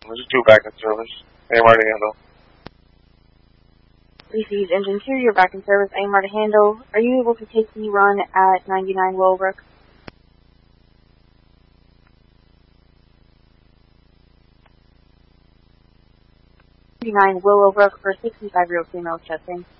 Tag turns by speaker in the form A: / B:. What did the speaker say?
A: This is 2 back in service. AMR to handle.
B: Received engine 2, you're back in service, AMR to handle. Are you able to take the run at 99 Willowbrook? 99 Willowbrook for 65-year-old female chesting.